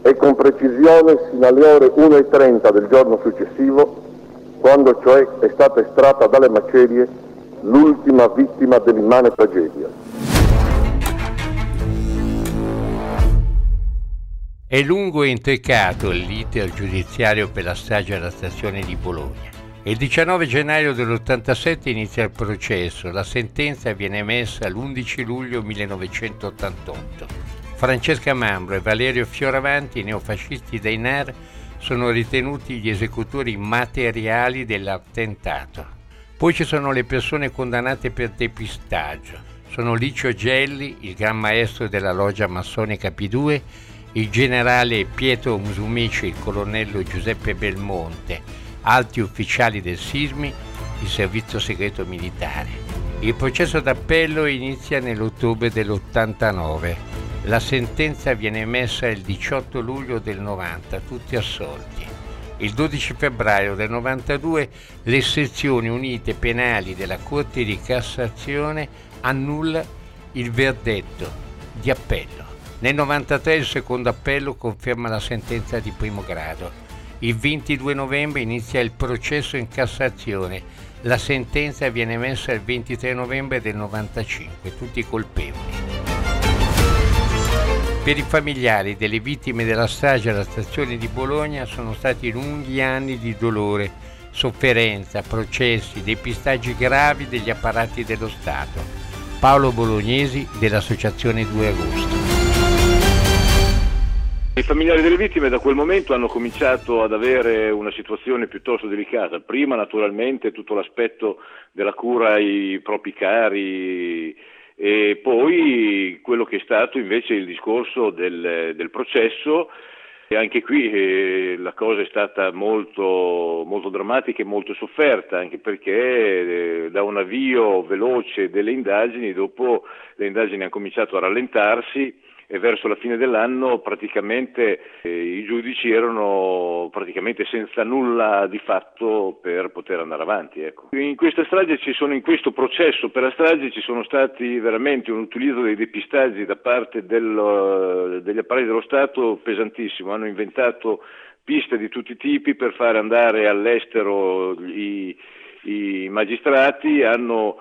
e con precisione sino alle ore 1:30 del giorno successivo, quando cioè è stata estratta dalle macerie l'ultima vittima dell'immane tragedia. È lungo e intricato l'iter giudiziario per la strage alla stazione di Bologna. Il 19 gennaio dell'87 inizia il processo, la sentenza viene emessa l'11 luglio 1988. Francesca Mambro e Valerio Fioravanti, neofascisti dei NAR, sono ritenuti gli esecutori materiali dell'attentato. Poi ci sono le persone condannate per depistaggio. Sono Licio Gelli, il gran maestro della loggia massonica P2, il generale Pietro Musumici, il colonnello Giuseppe Belmonte, alti ufficiali del SISMI, il servizio segreto militare. Il processo d'appello inizia nell'ottobre dell'89. La sentenza viene emessa il 18 luglio del 90, tutti assolti. Il 12 febbraio del 92 le sezioni unite penali della Corte di Cassazione annulla il verdetto di appello. Nel 93 il secondo appello conferma la sentenza di primo grado. Il 22 novembre inizia il processo in Cassazione. La sentenza viene emessa il 23 novembre del 95, tutti colpevoli. Per i familiari delle vittime della strage alla stazione di Bologna sono stati lunghi anni di dolore, sofferenza, processi, depistaggi gravi degli apparati dello Stato. Paolo Bolognesi dell'Associazione 2 Agosto. I familiari delle vittime da quel momento hanno cominciato ad avere una situazione piuttosto delicata. Prima naturalmente tutto l'aspetto della cura ai propri cari e poi quello che è stato invece il discorso del processo. E anche qui la cosa è stata molto drammatica e molto sofferta, anche perché da un avvio veloce delle indagini, dopo le indagini hanno cominciato a rallentarsi e verso la fine dell'anno praticamente i giudici erano praticamente senza nulla di fatto per poter andare avanti. Ecco. In questo processo per la strage ci sono stati veramente un utilizzo dei depistaggi da parte degli apparati dello Stato pesantissimo. Hanno inventato piste di tutti i tipi per fare andare all'estero i magistrati, hanno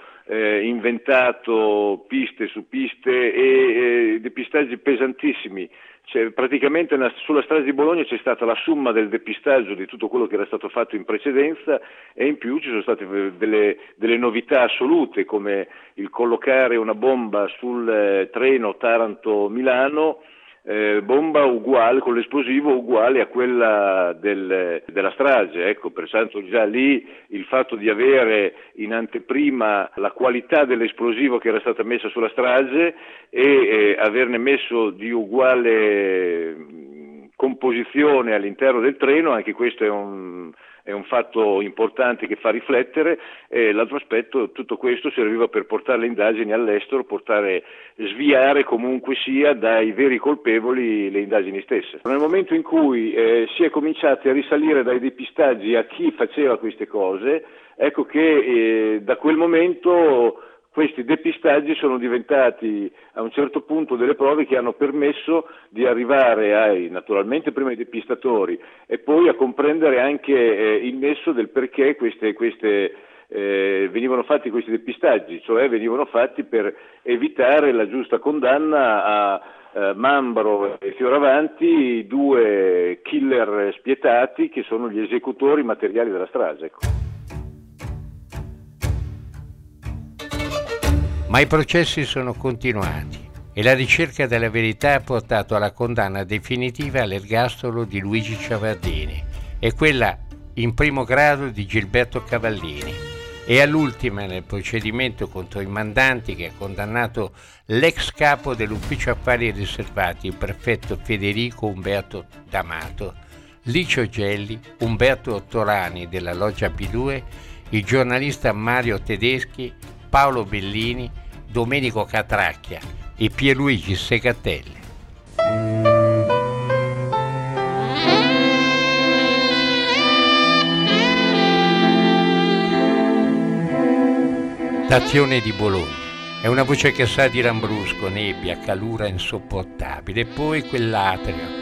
inventato piste su piste e depistaggi pesantissimi. Praticamente sulla strage di Bologna c'è stata la somma del depistaggio di tutto quello che era stato fatto in precedenza e in più ci sono state delle novità assolute, come il collocare una bomba sul treno Taranto-Milano, bomba uguale, con l'esplosivo uguale a quella della strage. Ecco, pertanto già lì il fatto di avere in anteprima la qualità dell'esplosivo che era stata messa sulla strage e averne messo di uguale composizione all'interno del treno, anche questo è un fatto importante che fa riflettere. E l'altro aspetto, tutto questo serviva per portare le indagini all'estero, sviare comunque sia dai veri colpevoli le indagini stesse. Nel momento in cui si è cominciati a risalire dai depistaggi a chi faceva queste cose, ecco che da quel momento questi depistaggi sono diventati a un certo punto delle prove che hanno permesso di arrivare naturalmente prima ai depistatori e poi a comprendere anche il nesso del perché venivano fatti questi depistaggi, cioè venivano fatti per evitare la giusta condanna a Mambro e Fioravanti, due killer spietati che sono gli esecutori materiali della strage. Ecco. Ma i processi sono continuati e la ricerca della verità ha portato alla condanna definitiva all'ergastolo di Luigi Ciavardini e quella in primo grado di Gilberto Cavallini e all'ultima nel procedimento contro i mandanti che ha condannato l'ex capo dell'ufficio affari riservati, il prefetto Federico Umberto D'Amato, Licio Gelli, Umberto Torani della Loggia P2, il giornalista Mario Tedeschi, Paolo Bellini, Domenico Catracchia e Pierluigi Segatelli. Stazione di Bologna. È una voce che sa di lambrusco, nebbia, calura insopportabile. E poi quell'atrio